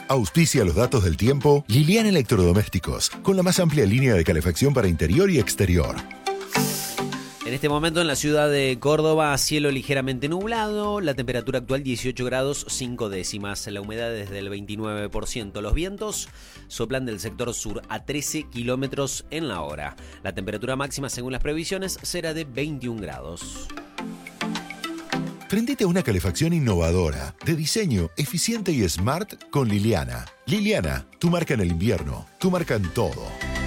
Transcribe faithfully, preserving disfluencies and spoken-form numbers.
Auspicia los datos del tiempo Liliana Electrodomésticos, con la más amplia línea de calefacción para interior y exterior. En este momento en la ciudad de Córdoba, cielo ligeramente nublado, la temperatura actual dieciocho grados cinco décimas, la humedad es del veintinueve por ciento, los vientos soplan del sector sur a trece kilómetros en la hora. La temperatura máxima según las previsiones será de veintiún grados. Prendete a una calefacción innovadora, de diseño eficiente y smart con Liliana. Liliana, tu marca en el invierno, tu marca en todo.